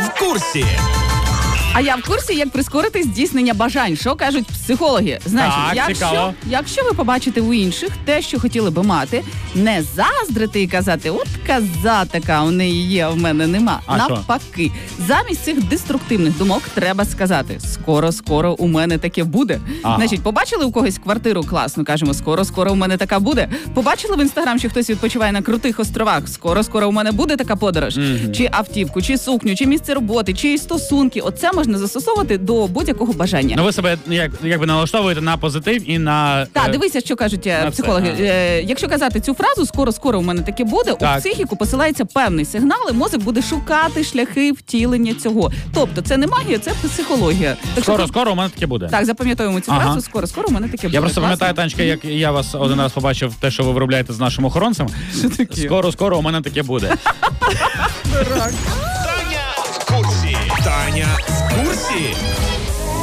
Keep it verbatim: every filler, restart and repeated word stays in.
в курсі. А я в курсі, як прискорити здійснення бажань. Що кажуть психологи? Значить, Так, якщо, цікаво. якщо ви побачите у інших те, що хотіли би мати, не заздрити і казати, от коза така у неї є, а в мене нема. А Навпаки, замість цих деструктивних думок треба сказати, скоро-скоро у мене таке буде. Ага. Значить, побачили у когось квартиру класну, кажемо, скоро-скоро у мене така буде. Побачили в інстаграм, що хтось відпочиває на крутих островах, скоро-скоро у мене буде така подорож. Мгм. Чи автівку, чи сукню, чи місце роботи, чи стосунки. Оце можна застосовувати до будь-якого бажання. Ну ви себе як, якби налаштовуєте на позитив і на... Так, е, дивися, що кажуть е, на психологи. це, Е, якщо казати цю фразу, скоро-скоро у мене таке буде, Так. у психіку посилається певний сигнал, і мозок буде шукати шляхи втілення цього. Тобто це не магія, це психологія. Так, що тут- Скоро-скоро у мене таке буде. так, запам'ятовуємо цю Ага. фразу, скоро-скоро у мене таке буде. Я просто Класно? пам'ятаю, Танечка, як я вас один раз побачив, те, що ви виробляєте з нашим охоронцем. Скоро-скоро у мене таке буде. Таня в курсі. Таня в курсі.